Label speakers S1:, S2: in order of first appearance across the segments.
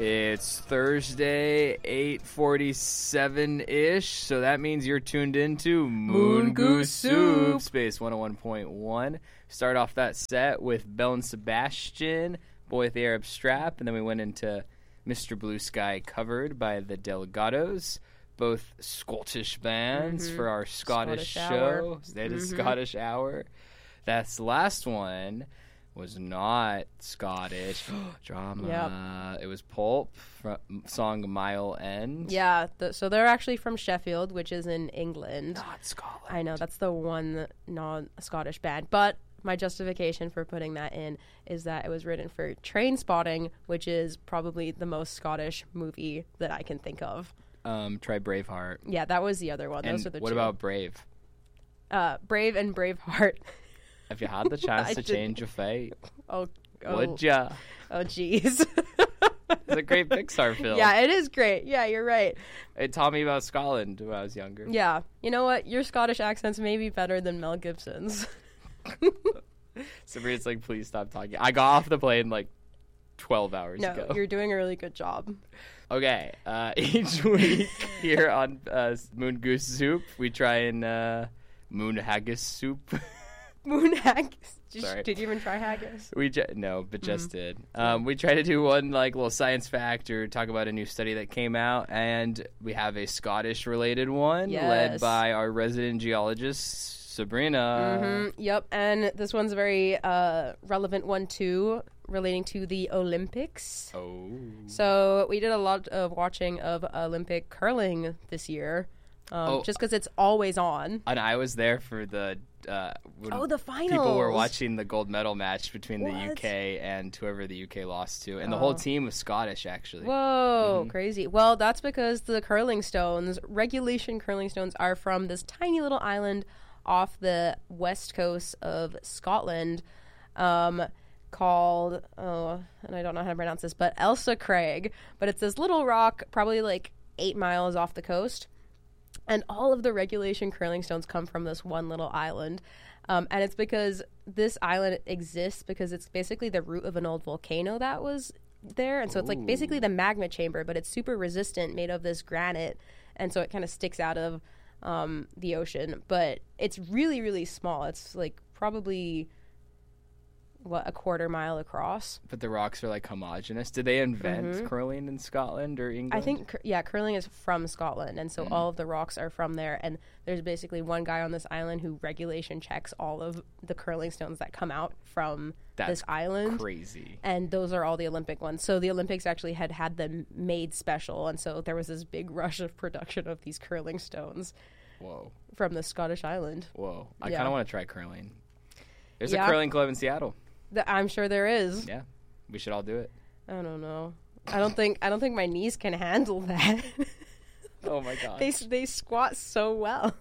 S1: It's Thursday, 8:47-ish, so that means you're tuned into Moon Goose Soup, Space 101.1. Start off that set with Belle and Sebastian, Boy with the Arab Strap, and then we went into Mr. Blue Sky, covered by the Delgados, both Scottish bands for our Scottish show. That is Scottish Hour. That's the last one. Was not Scottish. Drama. Yep. It was Pulp, song Mile End.
S2: Yeah, so they're actually from Sheffield, which is in England.
S1: Not Scotland.
S2: I know, that's the one non-Scottish band. But my justification for putting that in is that it was written for Trainspotting, which is probably the most Scottish movie that I can think of.
S1: Try Braveheart.
S2: Yeah, that was the other one.
S1: And
S2: those are the
S1: what
S2: two.
S1: about Brave?
S2: Brave and Braveheart.
S1: If you had the chance to change your fate, would ya?
S2: Oh, jeez.
S1: It's a great Pixar film.
S2: Yeah, it is great. Yeah, you're right.
S1: It taught me about Scotland when I was younger.
S2: Yeah. You know what? Your Scottish accent's may be better than Mel Gibson's.
S1: Sabrina's like, please stop talking. I got off the plane like 12 hours ago.
S2: No, you're doing a really good job.
S1: Okay. Each week here on Moon Goose Soup, we try and moon haggis soup.
S2: Moon haggis.
S1: Sorry.
S2: Did you even try haggis?
S1: No, but just did. We try to do one like little science fact or talk about a new study that came out, and we have a Scottish related one led by our resident geologist Sabrina.
S2: Yep, and this one's a very relevant one too, relating to the Olympics.
S1: Oh.
S2: So we did a lot of watching of Olympic curling this year, just because it's always on.
S1: And I was there for the
S2: the finals.
S1: People were watching the gold medal match between the UK and whoever the UK lost to. And the whole team was Scottish, actually.
S2: Whoa, crazy. Well, that's because the curling stones, regulation curling stones, are from this tiny little island off the west coast of Scotland called, and I don't know how to pronounce this, but Elsa Craig. But it's this little rock, probably like 8 miles off the coast. And all of the regulation curling stones come from this one little island. And it's because this island exists because it's basically the root of an old volcano that was there. And so it's like basically the magma chamber, but it's super resistant, made of this granite. And so it kind of sticks out of the ocean. But it's really, really small. It's like probably, a quarter mile across.
S1: But the rocks are like homogenous. Did they invent curling in Scotland or England?
S2: I think, curling is from Scotland, and so all of the rocks are from there. And there's basically one guy on this island who regulation checks all of the curling stones that come out from this island.
S1: Crazy.
S2: And those are all the Olympic ones. So the Olympics actually had them made special, and so there was this big rush of production of these curling stones.
S1: Whoa.
S2: From the Scottish island.
S1: Whoa. I kind of want to try curling. There's a curling club in Seattle.
S2: I'm sure there is.
S1: Yeah, we should all do it.
S2: I don't know. I don't think my knees can handle that.
S1: Oh my god.
S2: They squat so well.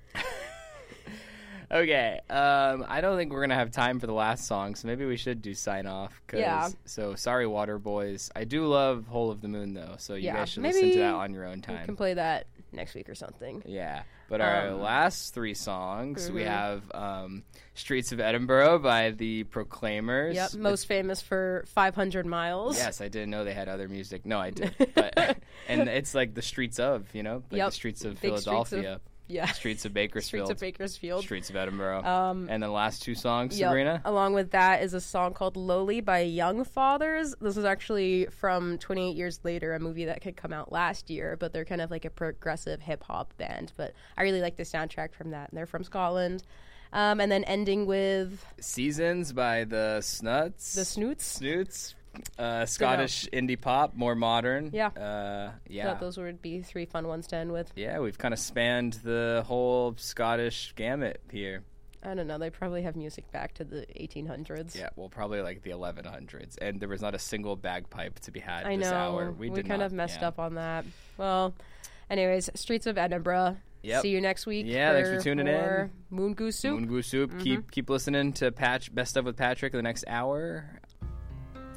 S1: Okay. I don't think we're gonna have time for the last song, so maybe we should do sign off. So sorry, Water Boys. I do love Hole of the Moon though, so you guys should listen to that on your own time.
S2: You can play that next week or something.
S1: Yeah. But our last 3 songs, we have Streets of Edinburgh by the Proclaimers.
S2: Yep, most famous for 500 Miles.
S1: Yes, I didn't know they had other music. No, I did. But, and it's like the streets of, the streets of Philadelphia. Streets of Bakersfield. Streets of Edinburgh. And the last 2 songs, Sabrina?
S2: Along with that is a song called Lowly by Young Fathers. This is actually from 28 Years Later, a movie that could come out last year, but they're kind of like a progressive hip-hop band. But I really like the soundtrack from that, and they're from Scotland. And then ending with...
S1: Seasons by the Snuts.
S2: The Snoots.
S1: Scottish indie pop, more modern.
S2: Yeah. So those would be 3 fun ones to end with.
S1: Yeah, we've kind of spanned the whole Scottish gamut here.
S2: I don't know. They probably have music back to the 1800s.
S1: Yeah, well, probably like the 1100s. And there was not a single bagpipe to be had
S2: this
S1: hour.
S2: We kind of messed up on that. Well, anyways, Streets of Edinburgh. Yep. See you next week.
S1: Yeah, thanks for tuning in.
S2: Moon Goose Soup.
S1: Keep listening to Best Of with Patrick the next hour.